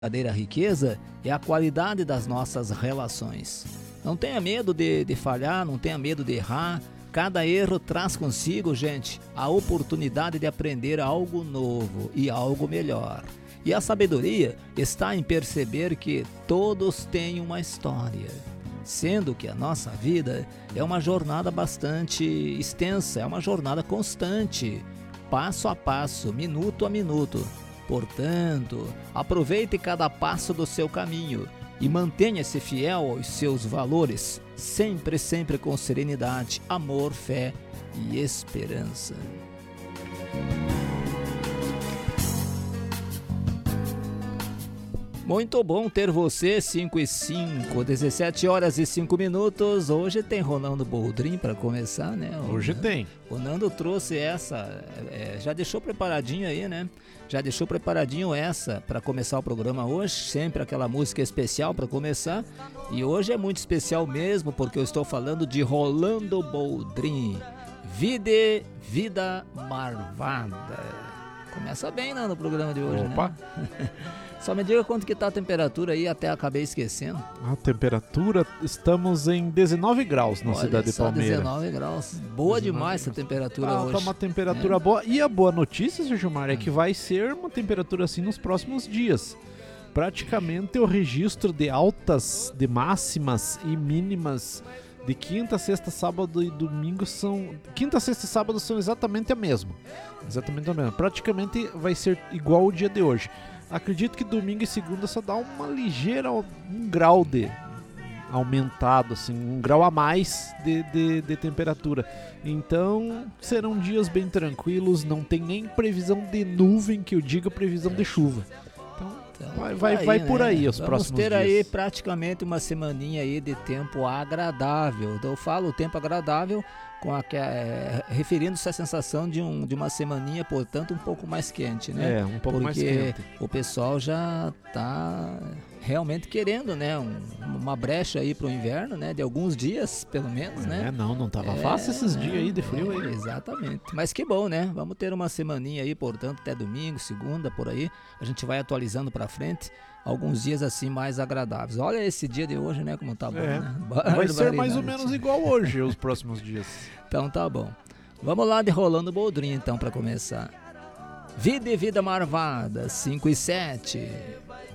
verdadeira riqueza é a qualidade das nossas relações. Não tenha medo de falhar, não tenha medo de errar. Cada erro traz consigo, gente, a oportunidade de aprender algo novo e algo melhor. E a sabedoria está em perceber que todos têm uma história, sendo que a nossa vida é uma jornada bastante extensa, é uma jornada constante, passo a passo, minuto a minuto. Portanto, aproveite cada passo do seu caminho e mantenha-se fiel aos seus valores, sempre com serenidade, amor, fé e esperança. Muito bom ter você, 5 e 5, 17 horas e 5 minutos. Hoje tem Ronaldo Boldrin para começar, né? Hoje tem. O Nando trouxe essa, já deixou preparadinho aí, né? Já deixou preparadinho essa para começar o programa hoje, sempre aquela música especial para começar. E hoje é muito especial mesmo, porque eu estou falando de Rolando Boldrin, Vida Marvada. Começa bem, né, no programa de hoje, Opa. Né? Só me diga quanto que tá a temperatura aí, até acabei esquecendo. A temperatura, estamos em 19 graus na cidade de Palmeiras. 19 graus. Boa 19 demais essa temperatura hoje. Tá uma temperatura boa. E a boa notícia, Sr. Gilmar, é que vai ser uma temperatura assim nos próximos dias. Praticamente o registro de altas, de máximas e mínimas de quinta, sexta, sábado e domingo são... Quinta, sexta e sábado são exatamente a mesma. Praticamente vai ser igual o dia de hoje. Acredito que domingo e segunda só dá uma ligeira, um grau de aumentado, assim, um grau a mais de temperatura. Então serão dias bem tranquilos, não tem nem previsão de nuvem, que eu diga previsão de chuva. Então vai por aí os próximos dias. Vamos ter aí praticamente uma semaninha aí de tempo agradável. Eu falo tempo agradável referindo-se à sensação de uma semaninha, portanto, um pouco mais quente, né? Um pouco mais quente. Porque o pessoal já está realmente querendo, né? Uma brecha aí para o inverno, né? De alguns dias, pelo menos, né? Não tava fácil esses dias aí de frio aí. Exatamente. Mas que bom, né? Vamos ter uma semaninha aí, portanto, até domingo, segunda, por aí. A gente vai atualizando para frente. Alguns dias assim mais agradáveis. Olha esse dia de hoje, né? Como tá bom, né? Vai ser mais ou menos igual hoje, os próximos dias. Então tá bom. Vamos lá de Rolando Boldrin, então, para começar. Vida Marvada, 5 e 7.